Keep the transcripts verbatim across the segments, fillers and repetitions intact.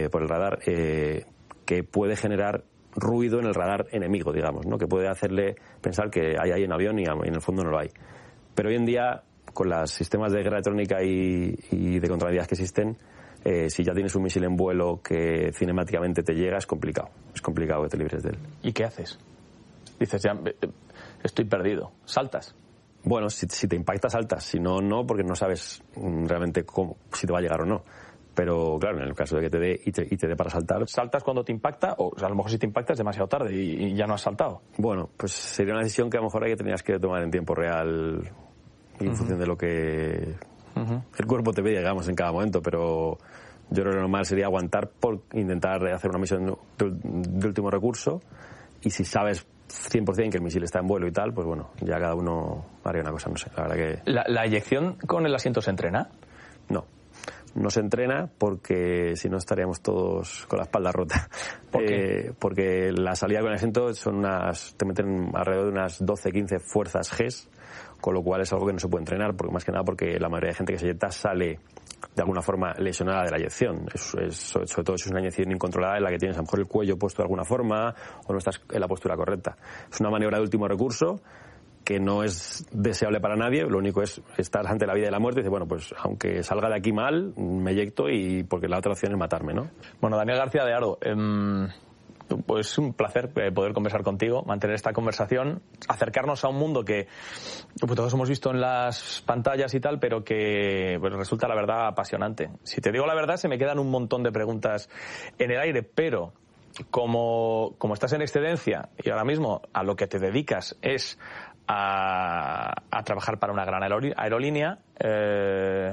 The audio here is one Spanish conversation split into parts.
eh, por el radar, eh, que puede generar ruido en el radar enemigo, digamos, ¿no? Que puede hacerle pensar que hay ahí un avión y en el fondo no lo hay. Pero hoy en día, con los sistemas de guerra electrónica y, y de contramedidas que existen, eh, si ya tienes un misil en vuelo que cinemáticamente te llega, es complicado. Es complicado que te libres de él. ¿Y qué haces? Dices, ya estoy perdido. ¿Saltas? Bueno, si, si te impacta, saltas. Si no, no, porque no sabes realmente cómo, si te va a llegar o no. Pero claro, en el caso de que te dé y te, y te dé para saltar... ¿Saltas cuando te impacta? O, o sea, a lo mejor si te impacta es demasiado tarde y, y ya no has saltado. Bueno, pues sería una decisión que a lo mejor hay que tenías que tomar en tiempo real y en uh-huh. función de lo que uh-huh. el cuerpo te pide, digamos, en cada momento. Pero yo creo que lo normal sería aguantar por intentar hacer una misión de, de último recurso. Y si sabes cien por ciento que el misil está en vuelo y tal, pues bueno, ya cada uno haría una cosa, no sé. La verdad que... ¿La, la eyección con el asiento se entrena? No. No se entrena porque si no estaríamos todos con la espalda rota. ¿Por qué? Eh, porque la salida con el asiento son unas, te meten alrededor de unas doce quince fuerzas Gs, con lo cual es algo que no se puede entrenar, porque más que nada porque la mayoría de gente que se eyecta sale de alguna forma lesionada de la eyección. Es, es, sobre todo si es una eyección incontrolada en la que tienes a lo mejor el cuello puesto de alguna forma o no estás en la postura correcta. Es una maniobra de último recurso que no es deseable para nadie, lo único es estar ante la vida y la muerte y decir, bueno, pues aunque salga de aquí mal, me eyecto y porque la otra opción es matarme, ¿no? Bueno, Daniel García de Haro, eh, pues es un placer poder conversar contigo, mantener esta conversación, acercarnos a un mundo que pues, todos hemos visto en las pantallas y tal, pero que pues, resulta la verdad apasionante. Si te digo la verdad, se me quedan un montón de preguntas en el aire, pero como, como estás en excedencia y ahora mismo a lo que te dedicas es A, a trabajar para una gran aerolínea. Eh,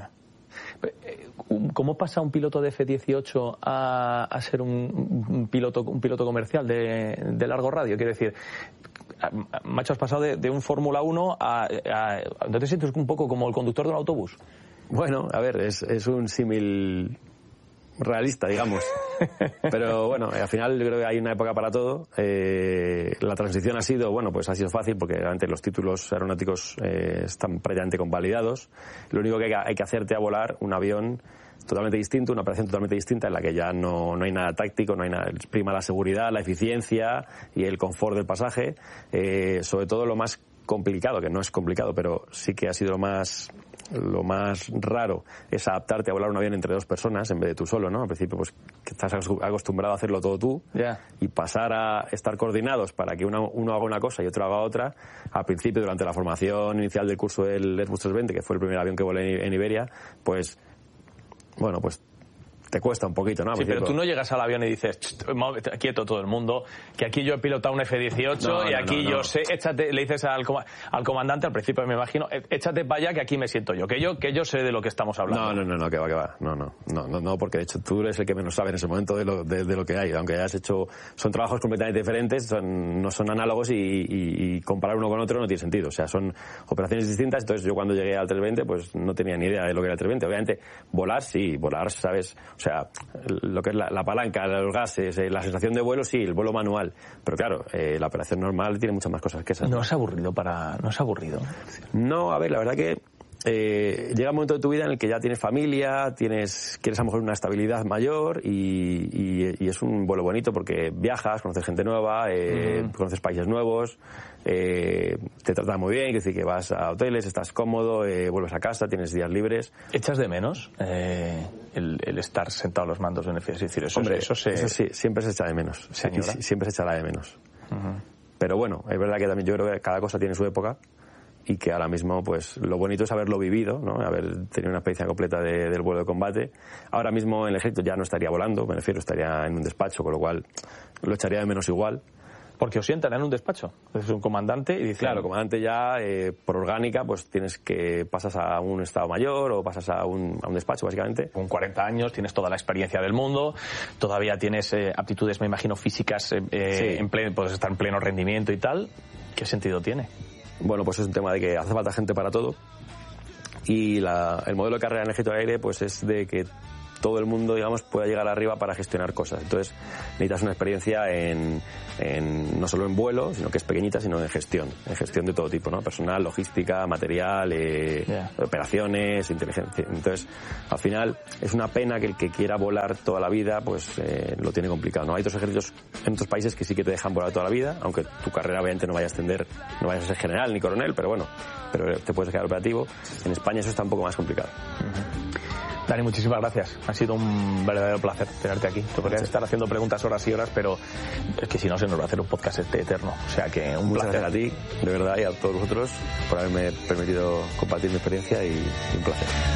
¿Cómo pasa un piloto de F dieciocho a, a ser un, un piloto un piloto comercial de, de largo radio? Quiero decir, macho, has pasado de, de un Fórmula uno a, a... ¿No te sientes un poco como el conductor de un autobús? Bueno, a ver, es, es un símil realista, digamos. Pero bueno, al final yo creo que hay una época para todo. Eh, la transición ha sido, bueno, pues ha sido fácil porque realmente los títulos aeronáuticos eh, están prácticamente convalidados. Lo único que hay, que hay que hacerte a volar un avión totalmente distinto, una operación totalmente distinta en la que ya no, no hay nada táctico, no hay nada, prima la seguridad, la eficiencia y el confort del pasaje. Eh, sobre todo lo más complicado, que no es complicado, pero sí que ha sido lo más lo más raro, es adaptarte a volar un avión entre dos personas en vez de tú solo, ¿no? Al principio, pues, que estás acostumbrado a hacerlo todo tú, yeah. y pasar a estar coordinados para que uno, uno haga una cosa y otro haga otra. Al principio, durante la formación inicial del curso del Airbus trescientos veinte, que fue el primer avión que volé en Iberia, pues, bueno, pues te cuesta un poquito, ¿no? Sí, pero tú no llegas al avión y dices, quieto todo el mundo, que aquí yo he pilotado un F dieciocho no, y no, aquí no, no. yo sé, échate, le dices al, al comandante, al principio me imagino, échate para allá que aquí me siento yo, que yo que yo sé de lo que estamos hablando. No, no, no, no, que va, que va, no, no, no, no, no, porque de hecho tú eres el que menos sabe en ese momento de lo, de, de lo que hay, aunque hayas hecho, son trabajos completamente diferentes, son, no son análogos y, y, y comparar uno con otro no tiene sentido, o sea, son operaciones distintas. Entonces yo cuando llegué al trescientos veinte pues no tenía ni idea de lo que era el trescientos veinte, obviamente volar sí, volar, sabes, o sea, lo que es la, la palanca, los gases, eh, la sensación de vuelo, sí, el vuelo manual. Pero claro, eh, la operación normal tiene muchas más cosas que esas. ¿No es aburrido para...? ¿No es aburrido? No, a ver, la verdad que eh, llega un momento de tu vida en el que ya tienes familia, tienes quieres a lo mejor una estabilidad mayor y, y, y es un vuelo bonito porque viajas, conoces gente nueva, eh, mm. conoces países nuevos, eh, te tratan muy bien, es decir, que vas a hoteles, estás cómodo, eh, vuelves a casa, tienes días libres. ¿Echas de menos eh, el, el estar sentado a los mandos de un F dieciocho? Es decir, eso, Hombre, eso, se... eso sí, siempre se echa de menos. Sí, siempre se echará de menos. Uh-huh. Pero bueno, es verdad que también yo creo que cada cosa tiene su época y que ahora mismo, pues, lo bonito es haberlo vivido, ¿no? Haber tenido una experiencia completa de, del vuelo de combate. Ahora mismo en el ejército ya no estaría volando, me refiero, estaría en un despacho, con lo cual lo echaría de menos igual. Porque os sientan en un despacho. Es un comandante y dice... Claro, comandante ya, eh, por orgánica, pues tienes que... pasas a un estado mayor o pasas a un, a un despacho, básicamente. Con cuarenta años tienes toda la experiencia del mundo, todavía tienes eh, aptitudes, me imagino, físicas, eh, sí. en pleno, puedes estar en pleno rendimiento y tal. ¿Qué sentido tiene? Bueno, pues es un tema de que hace falta gente para todo y la, el modelo de carrera en el ejército de aire pues es de que todo el mundo, digamos, pueda llegar arriba para gestionar cosas. Entonces necesitas una experiencia en, en no solo en vuelo, sino que es pequeñita, sino en gestión, en gestión de todo tipo, ¿no? Personal, logística, material, eh, yeah. operaciones, inteligencia. Entonces, al final, es una pena que el que quiera volar toda la vida, pues eh, lo tiene complicado, ¿no? Hay otros ejércitos en otros países que sí que te dejan volar toda la vida, aunque tu carrera obviamente no vaya a extender, no vayas a ser general ni coronel, pero bueno, pero te puedes quedar operativo. En España eso está un poco más complicado. Uh-huh. Dani, muchísimas gracias. Ha sido un verdadero placer tenerte aquí. Tú podrías estar haciendo preguntas horas y horas, pero es que si no se nos va a hacer un podcast este eterno. O sea que un Muchas placer. Gracias a ti, de verdad, y a todos vosotros por haberme permitido compartir mi experiencia y un placer.